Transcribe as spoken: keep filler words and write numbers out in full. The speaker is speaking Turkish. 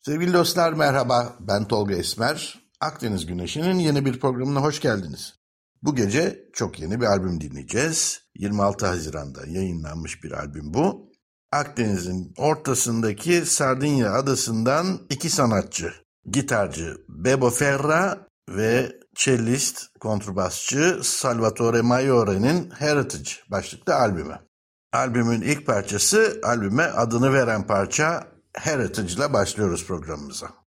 Sevgili dostlar merhaba, ben Tolga Esmer. Akdeniz Güneşi'nin yeni bir programına hoş geldiniz. Bu gece çok yeni bir albüm dinleyeceğiz. yirmi altı Haziran'da yayınlanmış bir albüm bu. Akdeniz'in ortasındaki Sardinya adasından iki sanatçı, gitarcı Bebo Ferra ve cellist, kontrbasçı Salvatore Maiore'nin Heritage başlıklı albümü. Albümün ilk parçası, albüme adını veren parça Heritage ile başlıyoruz programımıza.